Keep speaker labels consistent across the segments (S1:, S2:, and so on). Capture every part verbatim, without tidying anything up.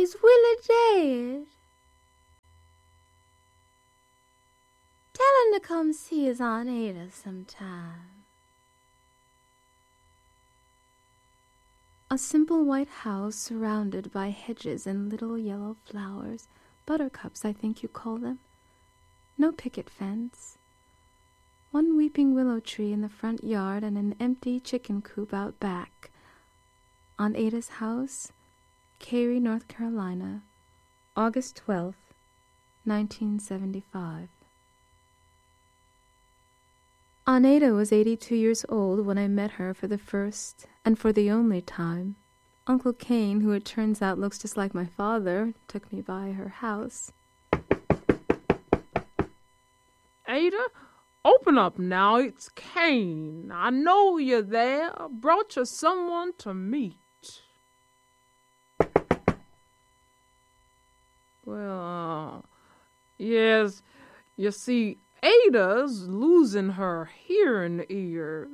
S1: Is Willie dead? Tell him to come see his Aunt Ada sometime. A simple white house surrounded by hedges and little yellow flowers, buttercups, I think you call them. No picket fence. One weeping willow tree in the front yard and an empty chicken coop out back. Aunt Ada's house, Cary, North Carolina, August twelfth, nineteen seventy-five. Aunt Ada was eighty-two years old when I met her for the first and for the only time. Uncle Cain, who it turns out looks just like my father, took me by her house.
S2: Ada, open up now. It's Cain. I know you're there. Brought you someone to meet. Well, uh, yes, you see, Ada's losing her hearing ears.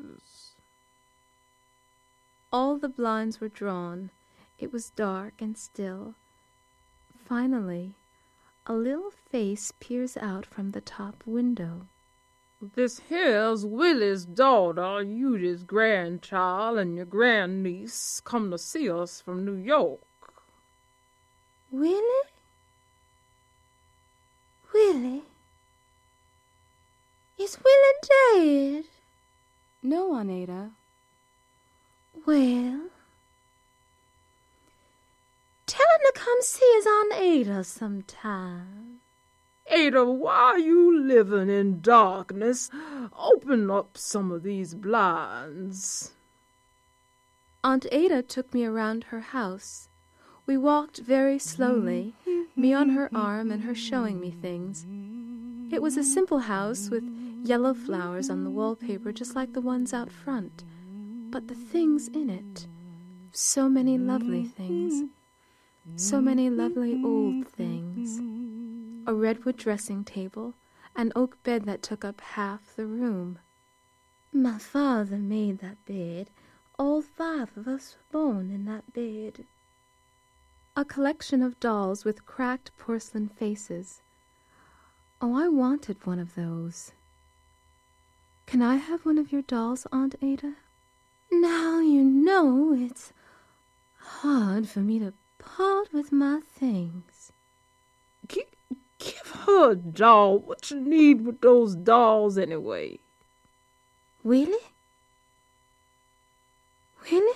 S1: All the blinds were drawn. It was dark and still. Finally, a little face peers out from the top window.
S2: This here's Willie's daughter, Eudy's grandchild, and your grandniece come to see us from New York.
S1: Willie? Willie? Is Willie dead?
S3: No, Aunt Ada.
S1: Well, tell him to come see his Aunt Ada sometime.
S2: Ada, why are you living in darkness? Open up some of these blinds.
S1: Aunt Ada took me around her house. We walked very slowly, me on her arm and her showing me things. It was a simple house with yellow flowers on the wallpaper just like the ones out front. But the things in it, so many lovely things, so many lovely old things. A redwood dressing table, an oak bed that took up half the room. My father made that bed. All five of us were born in that bed. A collection of dolls with cracked porcelain faces. Oh, I wanted one of those. Can I have one of your dolls, Aunt Ada? Now you know it's hard for me to part with my things.
S2: Give, give her a doll. What you need with those dolls anyway?
S1: Willie? Willie?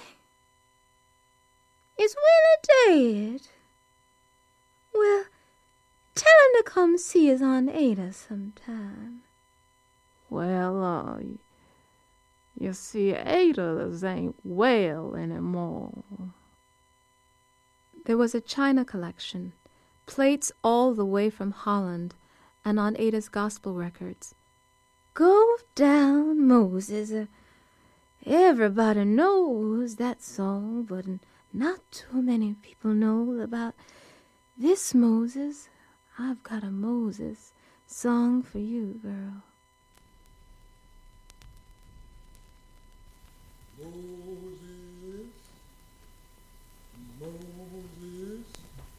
S1: Is Willie dead? Well, tell him to come see his Aunt Ada sometime.
S2: Well, uh, you see, Ada ain't well anymore.
S1: There was a china collection, plates all the way from Holland, and Aunt Ada's gospel records. Go down, Moses. Uh, everybody knows that song, but not too many people know about this Moses. I've got a Moses song for you, girl.
S4: Moses.